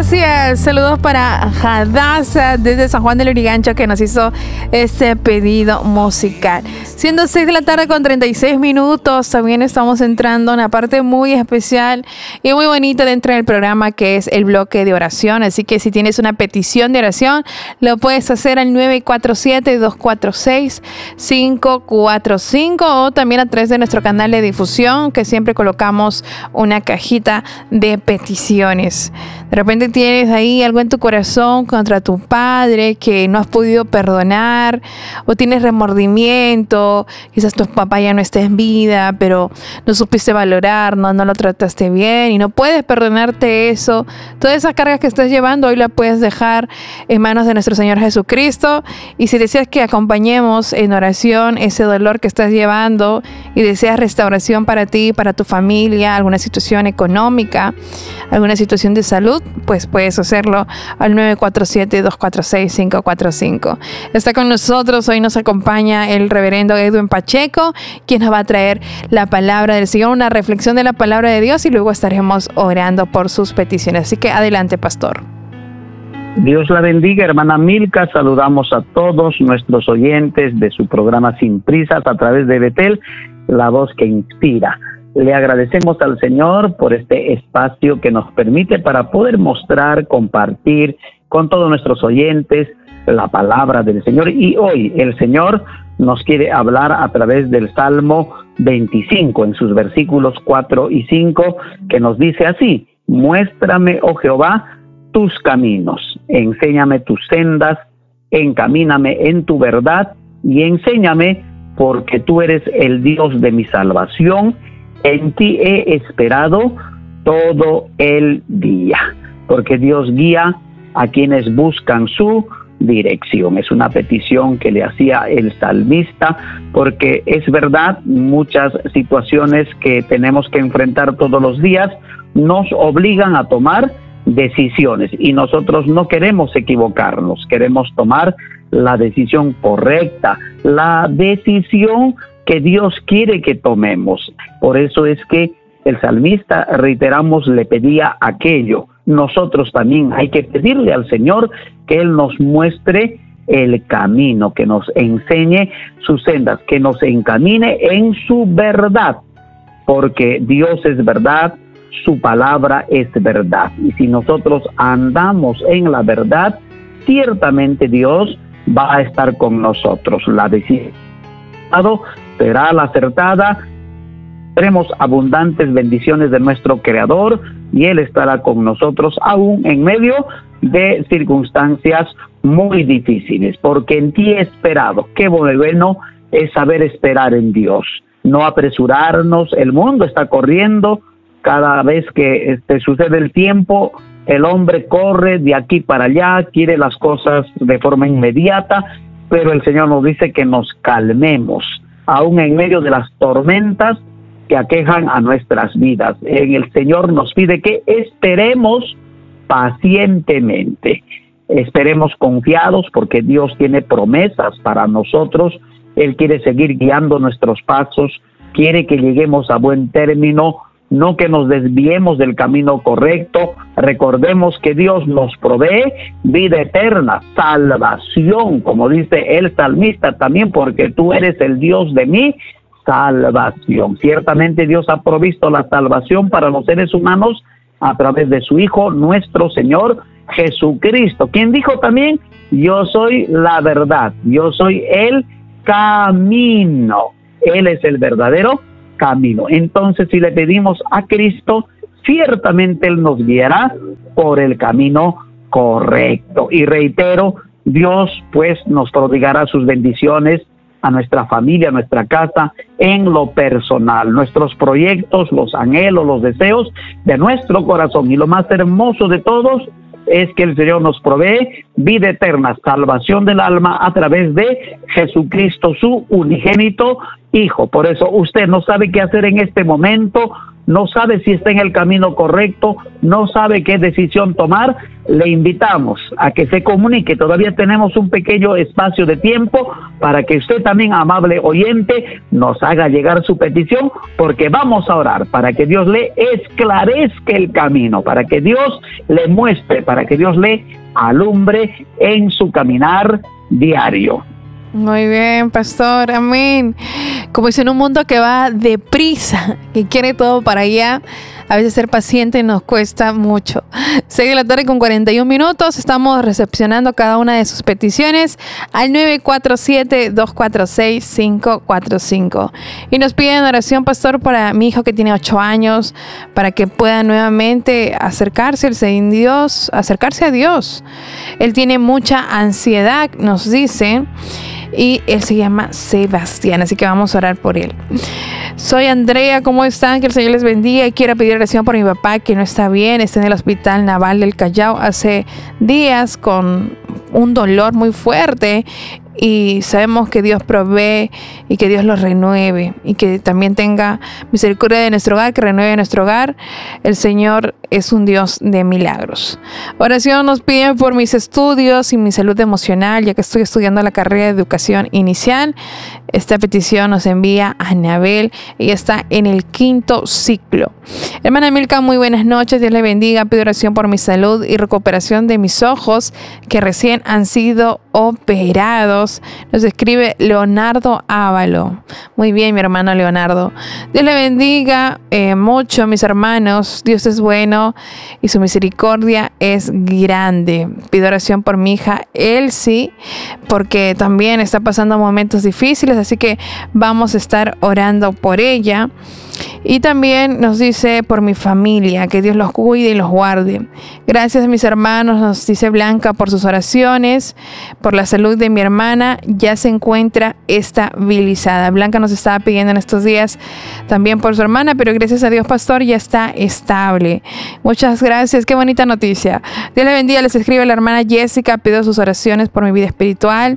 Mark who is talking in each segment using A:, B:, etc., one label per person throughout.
A: gracias. Saludos para Hadassah desde San Juan del Lurigancho, que nos hizo este pedido musical. Siendo 6 de la tarde con 36 minutos, también estamos entrando en una parte muy especial y muy bonita dentro del programa, que es el bloque de oración. Así que si tienes una petición de oración, lo puedes hacer al 947-246-545 o también a través de nuestro canal de difusión, que siempre colocamos una cajita de peticiones. De repente tienes ahí algo en tu corazón contra tu padre que no has podido perdonar, o tienes remordimiento, quizás tu papá ya no esté en vida, pero no supiste valorar, no lo trataste bien y no puedes perdonarte eso. Todas esas cargas que estás llevando hoy la puedes dejar en manos de nuestro Señor Jesucristo. Y si deseas que acompañemos en oración ese dolor que estás llevando y deseas restauración para ti, para tu familia, alguna situación económica, alguna situación de salud, pues puedes hacerlo al 947-246-545. Está con nosotros, hoy nos acompaña el reverendo Edwin Pacheco, quien nos va a traer la palabra del Señor, una reflexión de la palabra de Dios, y luego estaremos orando por sus peticiones. Así que adelante, pastor.
B: Dios la bendiga, hermana Milka. Saludamos a todos nuestros oyentes de su programa Sin Prisas a través de Betel, la voz que inspira. Le agradecemos al Señor por este espacio que nos permite para poder mostrar, compartir con todos nuestros oyentes la palabra del Señor. Y hoy el Señor nos quiere hablar a través del Salmo 25, en sus versículos 4 y 5, que nos dice así: muéstrame, oh Jehová, tus caminos, enséñame tus sendas, encamíname en tu verdad y enséñame, porque tú eres el Dios de mi salvación. En ti he esperado todo el día, porque Dios guía a quienes buscan su dirección. Es una petición que le hacía el salmista, porque es verdad, muchas situaciones que tenemos que enfrentar todos los días nos obligan a tomar decisiones, y nosotros no queremos equivocarnos, queremos tomar la decisión correcta, la decisión que Dios quiere que tomemos. Por eso es que el salmista, reiteramos, le pedía aquello. Nosotros también hay que pedirle al Señor que Él nos muestre el camino, que nos enseñe sus sendas, que nos encamine en su verdad, porque Dios es verdad, su palabra es verdad. Y si nosotros andamos en la verdad, ciertamente Dios va a estar con nosotros. La decisión será la acertada. Tendremos abundantes bendiciones de nuestro Creador, y Él estará con nosotros aún en medio de circunstancias muy difíciles, porque en ti he esperado. Qué bueno es saber esperar en Dios, no apresurarnos. El mundo está corriendo. Cada vez que sucede el tiempo, el hombre corre de aquí para allá, quiere las cosas de forma inmediata, pero el Señor nos dice que nos calmemos, aún en medio de las tormentas que aquejan a nuestras vidas. El Señor nos pide que esperemos pacientemente, esperemos confiados, porque Dios tiene promesas para nosotros. Él quiere seguir guiando nuestros pasos, quiere que lleguemos a buen término, no que nos desviemos del camino correcto. Recordemos que Dios nos provee vida eterna, salvación, como dice el salmista también, porque tú eres el Dios de mi salvación. Ciertamente Dios ha provisto la salvación para los seres humanos a través de su Hijo, nuestro Señor Jesucristo, quien dijo también: yo soy la verdad, yo soy el camino. Él es el verdadero camino. Entonces, si le pedimos a Cristo, ciertamente Él nos guiará por el camino correcto. Y reitero, Dios pues nos prodigará sus bendiciones a nuestra familia, a nuestra casa, en lo personal, nuestros proyectos, los anhelos, los deseos de nuestro corazón. Y lo más hermoso de todos es que el Señor nos provee vida eterna, salvación del alma a través de Jesucristo, su unigénito Hijo. Por eso usted no sabe qué hacer en este momento, no sabe si está en el camino correcto, no sabe qué decisión tomar, le invitamos a que se comunique. Todavía tenemos un pequeño espacio de tiempo para que usted también, amable oyente, nos haga llegar su petición, porque vamos a orar para que Dios le esclarezca el camino, para que Dios le muestre, para que Dios le alumbre en su caminar diario.
A: Muy bien, pastor, amén. Como dice, en un mundo que va deprisa, que quiere todo para allá, a veces ser paciente nos cuesta mucho. 6:41 p.m, estamos recepcionando cada una de sus peticiones al 947-246-545. Y nos piden oración, pastor, para mi hijo que tiene 8 años, para que pueda nuevamente acercarse a Dios. Él tiene mucha ansiedad, nos dice, y él se llama Sebastián, así que vamos a orar por él. Soy Andrea, ¿cómo están? Que el Señor les bendiga, y quiero pedir oración por mi papá que no está bien, está en el Hospital Naval del Callao hace días con un dolor muy fuerte, y sabemos que Dios provee y que Dios los renueve y que también tenga misericordia de nuestro hogar, que renueve nuestro hogar. El Señor es un Dios de milagros. Oración nos piden por mis estudios y mi salud emocional, ya que estoy estudiando la carrera de educación inicial. Esta petición nos envía a Anabel. Ella está en el 5º ciclo. Hermana Milka, muy buenas noches. Dios le bendiga. Pido oración por mi salud y recuperación de mis ojos que recién han sido operados. Nos escribe Leonardo Ávalo. Muy bien, mi hermano Leonardo. Dios le bendiga mucho, mis hermanos. Dios es bueno y su misericordia es grande. Pido oración por mi hija Elsie, porque también está pasando momentos difíciles, así que vamos a estar orando por ella. Y también nos dice por mi familia, que Dios los cuide y los guarde. Gracias, mis hermanos, nos dice Blanca, por sus oraciones, por la salud de mi hermana, ya se encuentra estabilizada. Blanca nos estaba pidiendo en estos días también por su hermana, pero gracias a Dios, pastor, ya está estable. Muchas gracias, qué bonita noticia. Dios le bendiga, les escribe la hermana Jessica, pido sus oraciones por mi vida espiritual.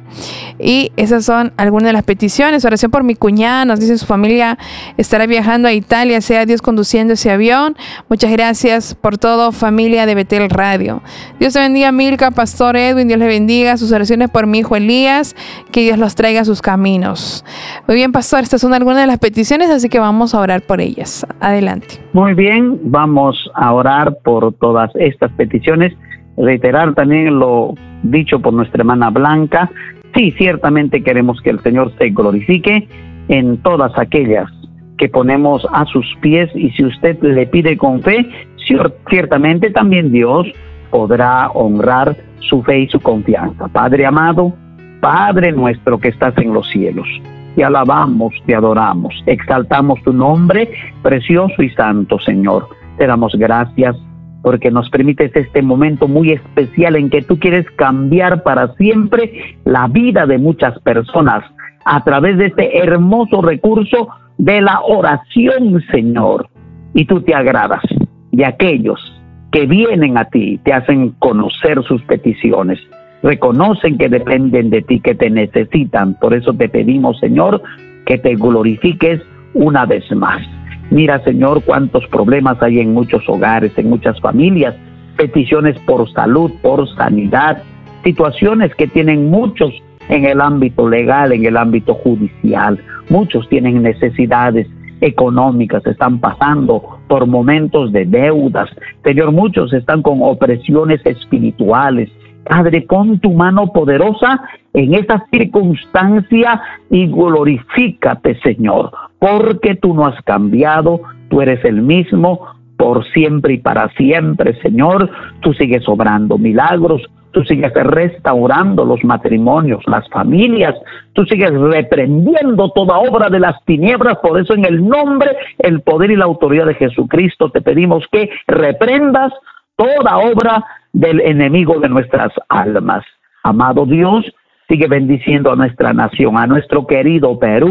A: Y esas son algunas de las peticiones. Oración por mi cuñada, nos dice su familia estará viajando a Italia, sea Dios conduciendo ese avión. Muchas gracias por todo, familia de Betel Radio. Dios te bendiga, Milka, pastor Edwin, Dios le bendiga. Sus oraciones por mi hijo Elías, que Dios los traiga a sus caminos. Muy bien, pastor, estas son algunas de las peticiones, así que vamos a orar por ellas. Adelante.
B: Muy bien, vamos a orar por todas estas peticiones. Reiterar también lo dicho por nuestra hermana Blanca. Sí, ciertamente queremos que el Señor se glorifique en todas aquellas que ponemos a sus pies, y si usted le pide con fe, ciertamente también Dios podrá honrar su fe y su confianza. Padre amado, Padre nuestro que estás en los cielos, te alabamos, te adoramos, exaltamos tu nombre precioso y santo, Señor. Te damos gracias porque nos permites este momento muy especial en que tú quieres cambiar para siempre la vida de muchas personas a través de este hermoso recurso de la oración, Señor. Y tú te agradas de aquellos que vienen a ti, te hacen conocer sus peticiones, reconocen que dependen de ti, que te necesitan. Por eso te pedimos, Señor, que te glorifiques una vez más. Mira, Señor, cuántos problemas hay en muchos hogares, en muchas familias, peticiones por salud, por sanidad, situaciones que tienen muchos en el ámbito legal, en el ámbito judicial. Muchos tienen necesidades económicas, están pasando por momentos de deudas. Señor, muchos están con opresiones espirituales. Padre, pon tu mano poderosa en esa circunstancia y glorifícate, Señor, porque tú no has cambiado, tú eres el mismo por siempre y para siempre, Señor. Tú sigues obrando milagros, tú sigues restaurando los matrimonios, las familias, tú sigues reprendiendo toda obra de las tinieblas. Por eso, en el nombre, el poder y la autoridad de Jesucristo, te pedimos que reprendas toda obra del enemigo de nuestras almas. Amado Dios, sigue bendiciendo a nuestra nación, a nuestro querido Perú.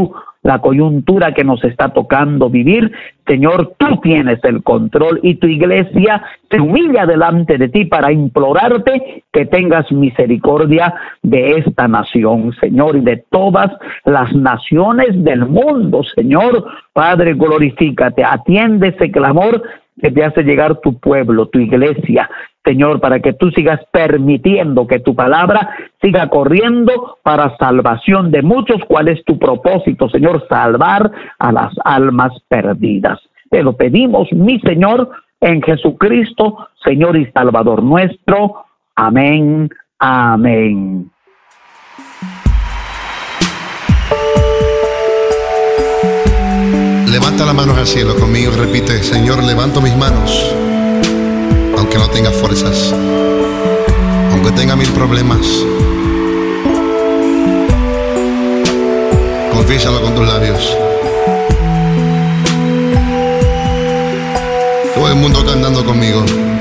B: la coyuntura que nos está tocando vivir. Señor, tú tienes el control y tu iglesia se humilla delante de ti para implorarte que tengas misericordia de esta nación, Señor, y de todas las naciones del mundo, Señor. Padre, glorifícate, atiende ese clamor que te hace llegar tu pueblo, tu iglesia, Señor, para que tú sigas permitiendo que tu palabra siga corriendo para salvación de muchos. ¿Cuál es tu propósito, Señor? Salvar a las almas perdidas. Te lo pedimos, mi Señor, en Jesucristo, Señor y Salvador nuestro. Amén, amén.
C: Levanta las manos al cielo conmigo y repite: Señor, levanto mis manos, aunque no tenga fuerzas, aunque tenga 1000 problemas. Confiésalo con tus labios. Todo el mundo cantando conmigo.